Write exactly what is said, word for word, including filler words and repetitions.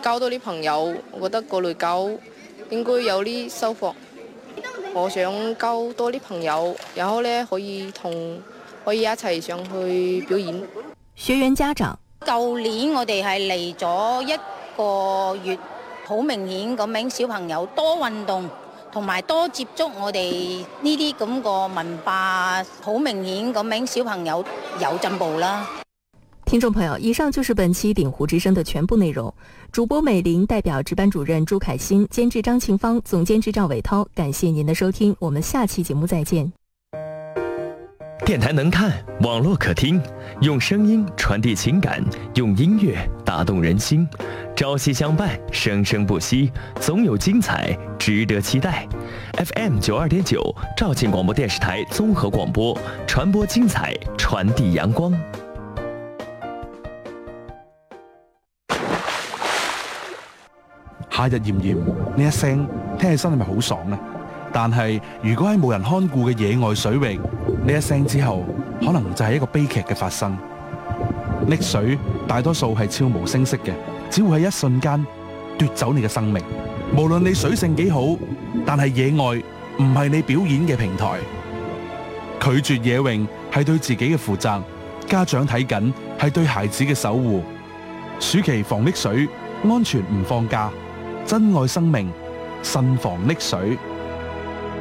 交多啲朋友，我覺得過嚟搞應該有啲收穫。我想交多啲朋友，然後呢可以同可以一齊上去表演。 學員家長， 舊年我哋係嚟咗一個月，好明顯咁樣小朋友多運動，同埋多接觸我哋呢啲咁個文化，好明顯咁樣小朋友有進步啦。 聽眾朋友，以上就是本期鼎湖之聲的全部內容。主播美玲代表值班主任朱凱欣，監製張慶芳，總監製趙偉濤，感謝您的收聽，我們下期節目再見。 電台能看，網絡可聽，用聲音傳遞情感，用音樂打動人心。朝夕相伴，生生不息，總有精彩值得期待。F M 九二點九，肇慶廣播電視台綜合廣播，傳播精彩，傳遞陽光。 夏日炎炎，呢一聲聽起身係咪好爽呢？但係如果喺冇人看顧嘅野外水域，呢一聲之後，可能就係一個悲劇嘅發生。溺水大多數係悄無聲息嘅，只會喺一瞬間奪走你嘅生命。無論你水性幾好，但係野外唔係你表演嘅平台。拒絕野泳係對自己嘅負責，家長睇緊係對孩子嘅守護。暑期防溺水，安全唔放假，珍愛生命，慎防溺水。